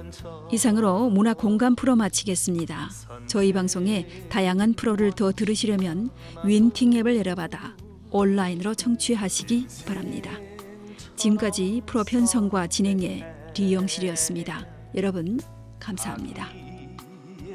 이상으로 문화 공감 프로 마치겠습니다. 저희 방송에 다양한 프로를 더 들으시려면 윈팅 앱을 내려받아 온라인으로 청취하시기 바랍니다. 지금까지 프로 편성과 진행의 리영실이었습니다. 여러분 감사합니다.